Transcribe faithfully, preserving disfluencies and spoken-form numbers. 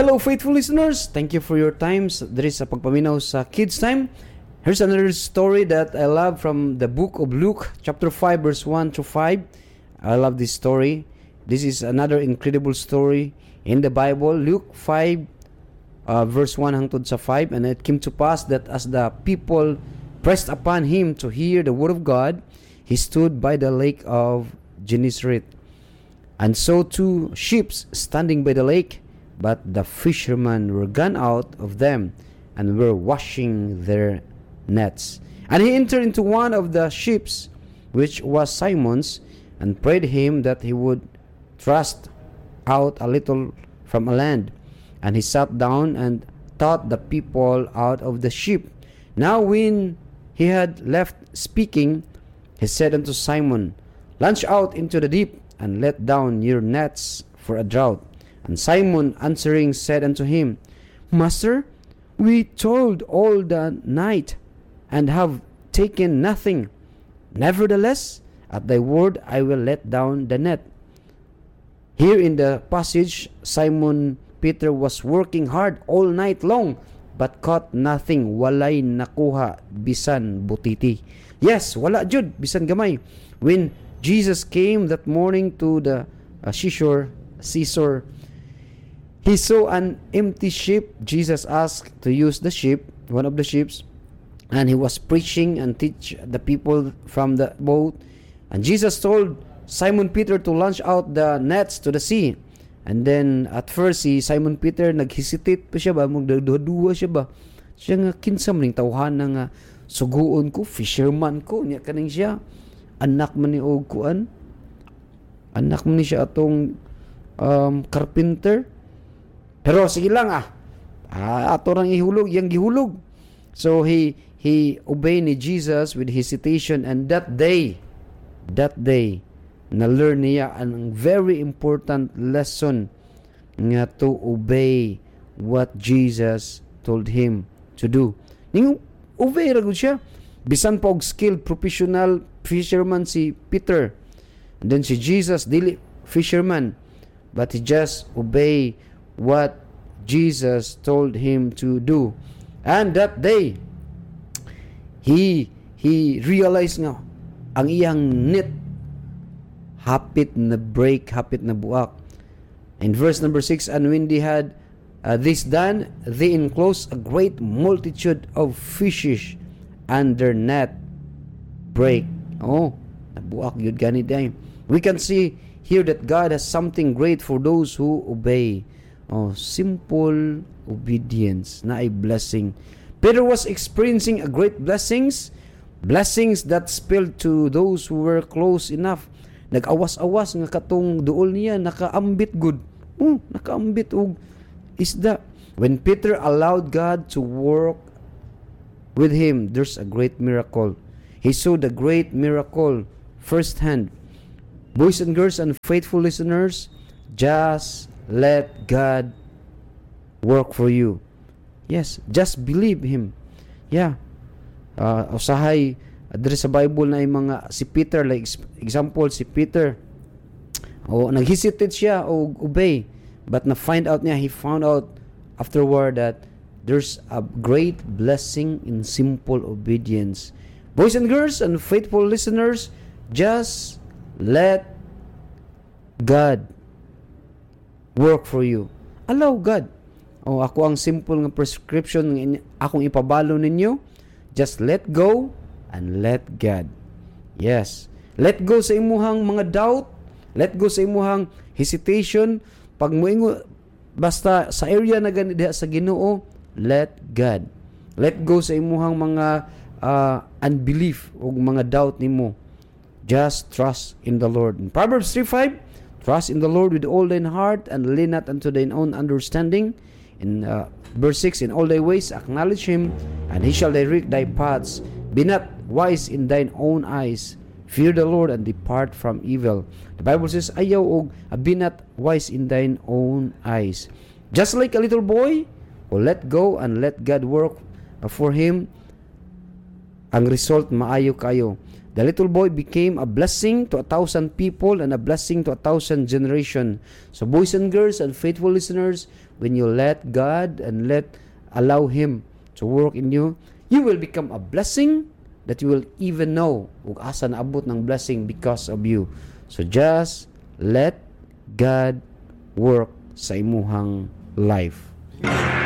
Hello, faithful listeners. Thank you for your time. There is a pagpaminaw sa Kids Time. Here's another story that I love from the book of Luke, chapter five, verse one to five. I love this story. This is another incredible story in the Bible. Luke five, uh, verse one hangtod sa five. And it came to pass that as the people pressed upon him to hear the word of God, he stood by the lake of Gennesaret, and saw two ships standing by the lake. But the fishermen were gone out of them, and were washing their nets. And he entered into one of the ships, which was Simon's, and prayed him that he would thrust out a little from a land. And he sat down and taught the people out of the ship. Now when he had left speaking, he said unto Simon, Launch out into the deep, and let down your nets for a draught. And Simon answering said unto him, Master, we toiled all the night, and have taken nothing. Nevertheless, at thy word I will let down the net. Here in the passage, Simon Peter was working hard all night long, but caught nothing. Walay nakuha, bisan butiti. Yes, wala jud, bisan gamay. When Jesus came that morning to the uh, seashore, seashore, he saw an empty ship. Jesus asked to use the ship, one of the ships, and he was preaching and teach the people from the boat. And Jesus told Simon Peter to launch out the nets to the sea. And then at first si Simon Peter naghesitate pa siya ba, magduduwa siya ba. Siya nga kinsa maning tawhan nga suguon ko, fisherman ko, nya kaning siya. Anak man ni og kuan. Anak man ni siya atong um, carpenter. Pero sige lang ah. ah ato rang ihulog, yang gihulog. So he he obeyed ni Jesus with hesitation, and that day, that day, na-learn niya ang very important lesson nga to obey what Jesus told him to do. Ning obey ra gud siya. Bisan pa og skilled professional fisherman si Peter. And then si Jesus dili fisherman, but he just obey what Jesus told him to do. And that day, he he realized nga ang iyang net hapit na break, hapit na buak. In verse number six, and when they had uh, this done, they enclosed a great multitude of fishes, and their net break. Oh, nabuak yun gani day. We can see here that God has something great for those who obey. Oh, simple obedience na ay blessing. Peter was experiencing a great blessings, blessings that spilled to those who were close enough. Nag-awas-awas nga katong duol niya, nakaambit good. Oh, nakaambit og isda. When Peter allowed God to work with him, there's a great miracle. He saw the great miracle firsthand. Boys and girls and faithful listeners, just let God work for you. Yes, just believe Him. Yeah. Uh, usahay, diri sa Bible na yung mga, si Peter, like example, si Peter, o naghesitate siya o obey, but na find out niya, he found out afterward that there's a great blessing in simple obedience. Boys and girls and faithful listeners, just let God work for you. Allow God. O ako ang simple nga prescription ng akong ipabalo ninyo. Just let go and let God. Yes. Let go sa imuhang mga doubt. Let go sa imuhang hesitation. Pag moingo basta sa area na gani diha sa Ginoo, let God. Let go sa imuhang mga uh, unbelief o mga doubt nimo. Just trust in the Lord. In Proverbs three five, trust in the Lord with all thine heart, and lean not unto thine own understanding. In uh, verse six, in all thy ways acknowledge Him, and He shall direct thy paths. Be not wise in thine own eyes. Fear the Lord and depart from evil. The Bible says, ayaw og be not wise in thine own eyes. Just like a little boy who let go and let God work for him, ang result maayo kayo. The little boy became a blessing to a thousand people and a blessing to a thousand generation. So boys and girls and faithful listeners, when you let God and let allow Him to work in you, you will become a blessing that you will even know ug asa naabot ng blessing because of you. So just let God work sa imuhang life.